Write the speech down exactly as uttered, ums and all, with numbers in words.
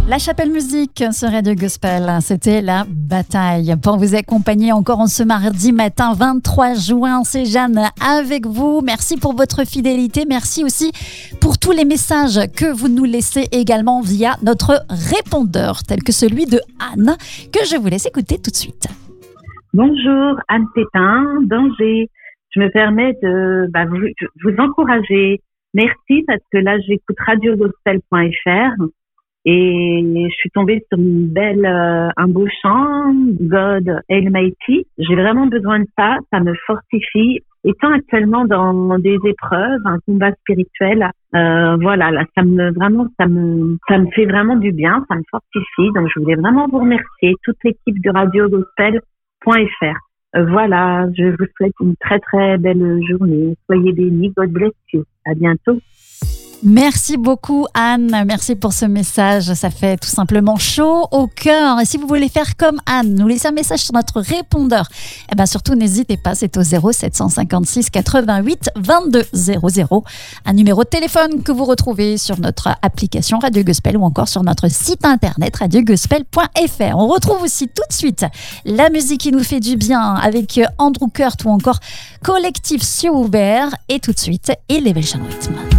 La Chapelle Musique sur Radio Gospel, c'était la bataille. Pour vous accompagner encore en ce mardi matin vingt-trois juin, c'est Jeanne avec vous. Merci pour votre fidélité. Merci aussi pour tous les messages que vous nous laissez également via notre répondeur, tel que celui de Anne, que je vous laisse écouter tout de suite. Bonjour, Anne Pétain, d'Angers. Je me permets de bah, vous, vous encourager. Merci parce que là, j'écoute radio gospel point f r. Et je suis tombée sur une belle, euh, un beau chant, God Almighty. J'ai vraiment besoin de ça, ça me fortifie. Étant actuellement dans des épreuves, un combat spirituel, euh, voilà, là, ça me vraiment, ça me, ça me fait vraiment du bien, ça me fortifie. Donc, je voulais vraiment vous remercier, toute l'équipe de radio gospel point f r. Euh, voilà, je vous souhaite une très très belle journée. Soyez bénis, God bless you. À bientôt. Merci beaucoup Anne, merci pour ce message, ça fait tout simplement chaud au cœur. Et si vous voulez faire comme Anne, nous laisser un message sur notre répondeur, eh ben surtout n'hésitez pas, c'est au zéro sept cent cinquante-six quatre-vingt-huit vingt-deux zéro zéro, un numéro de téléphone que vous retrouvez sur notre application Radio Gospel ou encore sur notre site internet radio gospel point f r. On retrouve aussi tout de suite la musique qui nous fait du bien avec Andrew Kurt ou encore Collectif Cieux Ouvert et tout de suite Elevation Rhythm.